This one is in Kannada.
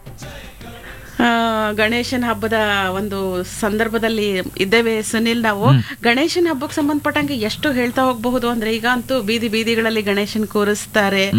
ಗಣೇಶನ ಹಬ್ಬದ ಒಂದು ಸಂದರ್ಭದಲ್ಲಿ ಇದ್ದೇವೆ ಸುನಿಲ್. ನಾವು ಗಣೇಶನ ಹಬ್ಬಕ್ಕೆ ಸಂಬಂಧಪಟ್ಟಂಗೆ ಎಷ್ಟು ಹೇಳ್ತಾ ಹೋಗಬಹುದು ಅಂದ್ರೆ, ಈಗ ಅಂತೂ ಬೀದಿ ಬೀದಿಗಳಲ್ಲಿ ಗಣೇಶನ್ ಕೂರಿಸ್ತಾರೆ.